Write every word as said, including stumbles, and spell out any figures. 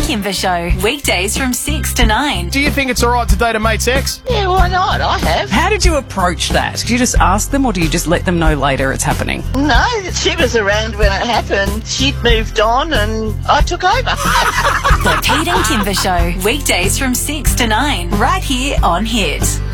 Kimber Show, weekdays from six to nine. Do you think it's all right to date a mate's ex? Yeah, why not? I have. How did you approach that? Do you just ask them or do you just let them know later it's happening? No, she was around when it happened. She'd moved on and I took over. The Pete and Kimber Show, weekdays from six to nine, right here on Hit.